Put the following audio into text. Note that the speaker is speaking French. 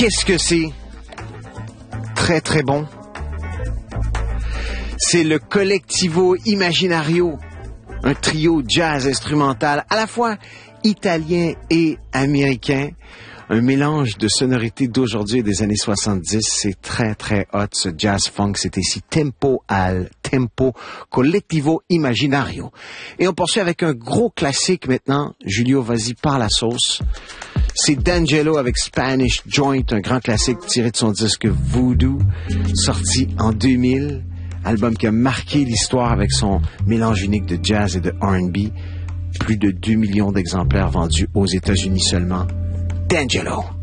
Qu'est-ce que c'est? Très, très bon. C'est le Collettivo Imaginario, un trio jazz instrumental à la fois italien et américain. Un mélange de sonorités d'aujourd'hui et des années 70. C'est très, très hot, ce jazz funk. C'est ici Tempo al Tempo, Collettivo Imaginario. Et on poursuit avec un gros classique maintenant. Julio, vas-y, par la sauce. C'est D'Angelo avec Spanish Joint, un grand classique tiré de son disque Voodoo, sorti en 2000. Album qui a marqué l'histoire avec son mélange unique de jazz et de R&B. Plus de 2 millions d'exemplaires vendus aux États-Unis seulement. D'Angelo.